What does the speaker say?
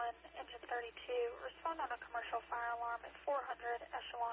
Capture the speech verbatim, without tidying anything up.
engine thirty-two. Respond on a commercial fire alarm at four hundred Echelon.